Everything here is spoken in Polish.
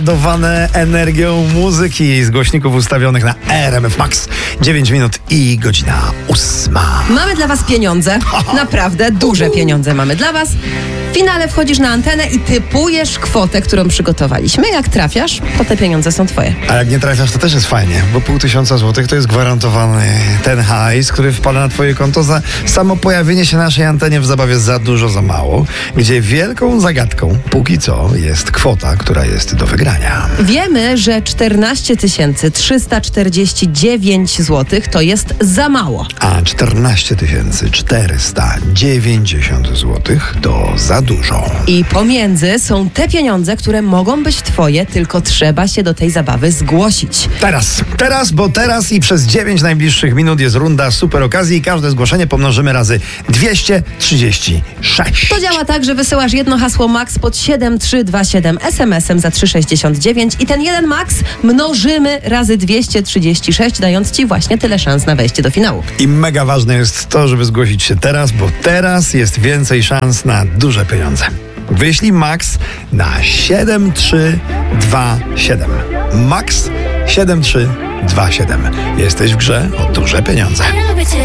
Ładowane energią muzyki z głośników ustawionych na RMF Max. 9 minut i godzina 8. Mamy dla was pieniądze. Naprawdę duże pieniądze mamy dla was. W finale wchodzisz na antenę i typujesz kwotę, którą przygotowaliśmy. Jak trafiasz, to te pieniądze są twoje. A jak nie trafiasz, to też jest fajnie, bo 500 złotych to jest gwarantowany ten hajs, który wpada na twoje konto za samo pojawienie się naszej antenie w zabawie Za dużo, za mało, gdzie wielką zagadką póki co jest kwota, która jest do wygrania. Wiemy, że 14 349 zł to jest za mało. A 14 490 złotych to za dużo. I pomiędzy są te pieniądze, które mogą być twoje, tylko trzeba się do tej zabawy zgłosić. Teraz i przez 9 najbliższych minut jest runda super okazji i każde zgłoszenie pomnożymy razy 236. To działa tak, że wysyłasz jedno hasło MAX pod 7327 SMS-em za 3,69 i ten jeden MAX mnożymy razy 236, dając ci właśnie tyle szans na wejście do finału. I mega ważne jest to, żeby zgłosić się teraz, bo teraz jest więcej szans na duże pieniądze. Wyślij MAX na 7327. MAX 7327. Jesteś w grze o duże pieniądze.